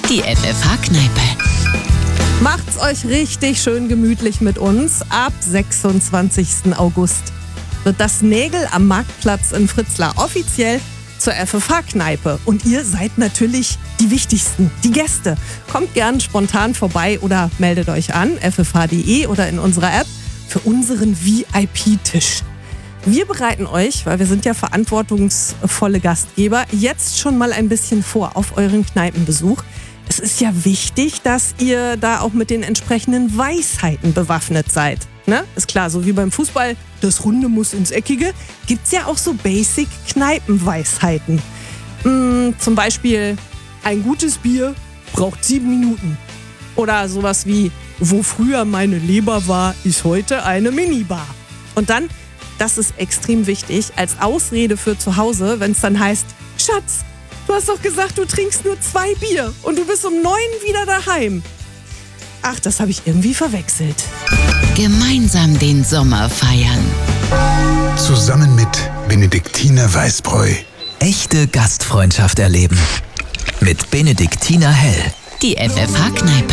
Die FFH-Kneipe. Macht's euch richtig schön gemütlich mit uns. Ab 26. August wird das Nägel am Marktplatz in Fritzlar offiziell zur FFH-Kneipe. Und ihr seid natürlich die Wichtigsten, die Gäste. Kommt gern spontan vorbei oder meldet euch an, ffh.de oder in unserer App, für unseren VIP-Tisch. Wir bereiten euch, weil wir sind ja verantwortungsvolle Gastgeber, jetzt schon mal ein bisschen vor auf euren Kneipenbesuch. Es ist ja wichtig, dass ihr da auch mit den entsprechenden Weisheiten bewaffnet seid. Ne? Ist klar, so wie beim Fußball, das Runde muss ins Eckige, gibt's ja auch so Basic-Kneipenweisheiten. Zum Beispiel, ein gutes Bier braucht 7 Minuten. Oder sowas wie, wo früher meine Leber war, ist heute eine Minibar. Und dann, das ist extrem wichtig, als Ausrede für zu Hause, wenn es dann heißt, Schatz, du hast doch gesagt, du trinkst nur 2 Bier und du bist um 9 wieder daheim. Ach, das habe ich irgendwie verwechselt. Gemeinsam den Sommer feiern. Zusammen mit Benediktiner Weißbräu. Echte Gastfreundschaft erleben. Mit Benediktiner Hell. Die FFH-Kneipe.